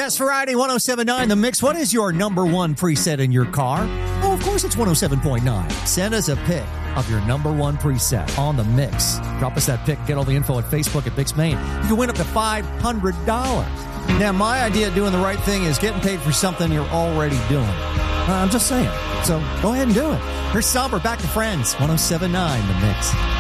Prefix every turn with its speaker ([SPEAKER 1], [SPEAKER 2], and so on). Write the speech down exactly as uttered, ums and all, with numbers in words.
[SPEAKER 1] Test Variety one oh seven point nine The Mix. What is your number one preset in your car? Oh, of course it's one oh seven point nine. Send us a pic of your number one preset on The Mix. Drop us that pic. Get all the info at Facebook at Mix Maine. You can win up to five hundred dollars. Now, my idea of doing the right thing is getting paid for something you're already doing. Uh, I'm just saying. So go ahead and do it. Here's Somber back to Friends. one oh seven point nine The Mix.